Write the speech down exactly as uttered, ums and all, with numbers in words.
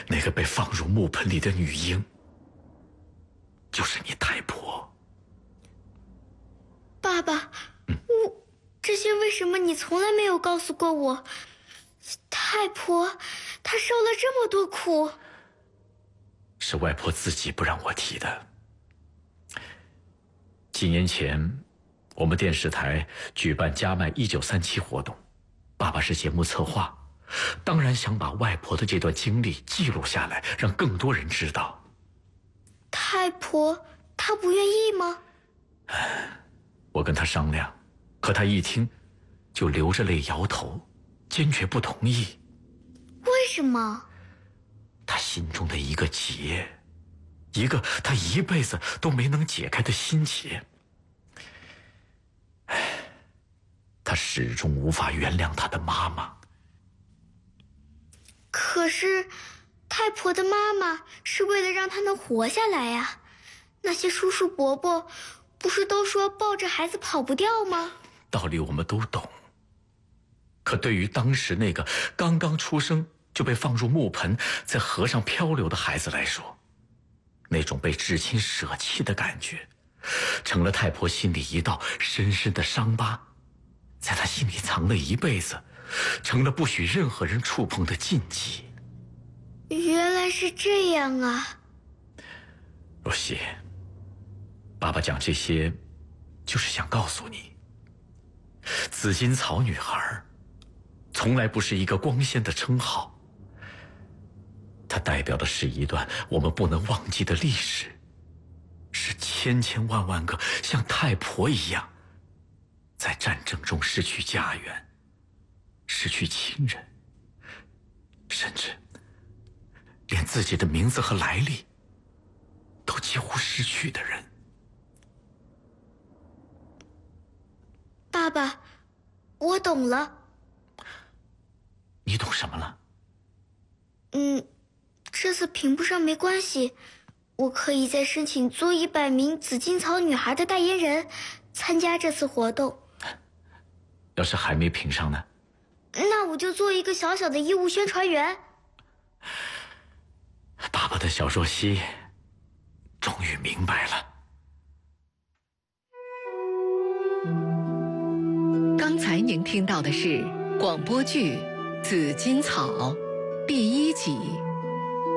那个被放入木盆里的女婴，就是你太婆。 爸爸， 嗯、 我这些为什么你从来没有告诉过我？太婆，她受了这么多苦。 是外婆自己不让我提的。几年前，我们电视台举办加麦一九三七活动，爸爸是节目策划，当然想把外婆的这段经历记录下来，让更多人知道。 太婆，她不愿意吗？ 我跟她商量，可她一听，就流着泪摇头，坚决不同意。 为什么？ 她心中的一个结，一个她一辈子都没能解开的心结。她始终无法原谅她的妈妈。 可是，太婆的妈妈是为了让她能活下来呀。那些叔叔伯伯不是都说抱着孩子跑不掉吗？ 道理我们都懂，可对于当时那个刚刚出生就被放入木盆，在河上漂流的孩子来说，那种被至亲舍弃的感觉，成了太婆心里一道深深的伤疤，在她心里藏了一辈子，成了不许任何人触碰的禁忌。 原来是这样啊。 若曦，爸爸讲这些，就是想告诉你，紫金草女孩从来不是一个光鲜的称号，它代表的是一段我们不能忘记的历史，是千千万万个像太婆一样在战争中失去家园、失去亲人，甚至连自己的名字和来历都几乎失去的人。 爸爸，我懂了。 你懂什么了？ 嗯，这次评不上没关系，我可以再申请做一百名紫金草女孩的代言人，参加这次活动。 要是还没评上呢？ 那我就做一个小小的义务宣传员。 爸爸的小若曦终于明白了。 刚才您听到的是广播剧《紫金草》第一集。